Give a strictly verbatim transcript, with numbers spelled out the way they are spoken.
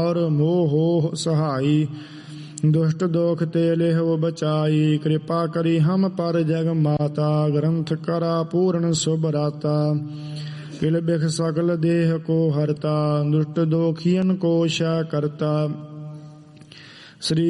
और मोह हो सहाई। दुष्ट दोख ते लेह बचाई। कृपा करी हम पर जग माता। ग्रंथ करा पूर्ण शुभ राता। किल बिख सकल देह को हरता। दुष्ट दोखियन को शा करता। श्री